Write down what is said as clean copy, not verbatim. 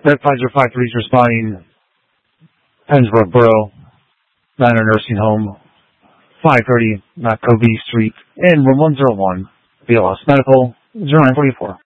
Red 5053 is responding Pennsboro Borough Manor Nursing Home, 530 Macovey Street, and 1101 BLS Medical 0944.